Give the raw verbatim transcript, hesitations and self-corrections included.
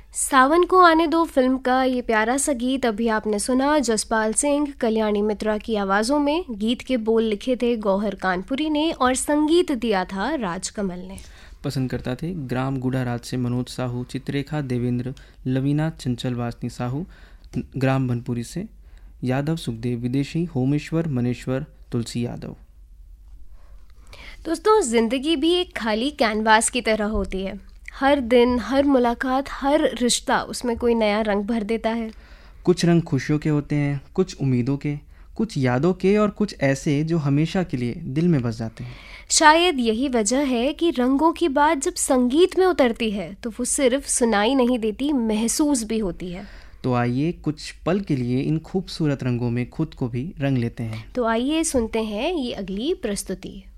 सावन को आने दो फिल्म का ये प्यारा सा गीत अभी आपने सुना। जसपाल सिंह, कल्याणी मित्रा की आवाज़ों में। गीत के बोल लिखे थे गौहर कानपुरी ने और संगीत दिया था राजकमल ने। पसंद करता थे ग्राम गुड़ा राज से मनोज साहू, चित्रेखा देवेंद्र, लवीना चंचल वासनी साहू, ग्राम बनपुरी से यादव सुखदेव विदेशी, होमेश्वर मनेश्वर, तुलसी यादव। दोस्तों, ज़िंदगी भी एक खाली कैनवास की तरह होती है। हर दिन, हर मुलाकात, हर रिश्ता उसमें कोई नया रंग भर देता है। कुछ रंग खुशियों के होते हैं, कुछ उम्मीदों के, कुछ यादों के और कुछ ऐसे जो हमेशा के लिए दिल में बस जाते हैं। शायद यही वजह है कि रंगों की बात जब संगीत में उतरती है तो वो सिर्फ सुनाई नहीं देती, महसूस भी होती है। तो आइए कुछ पल के लिए इन खूबसूरत रंगों में खुद को भी रंग लेते हैं। तो आइए सुनते हैं ये अगली प्रस्तुति।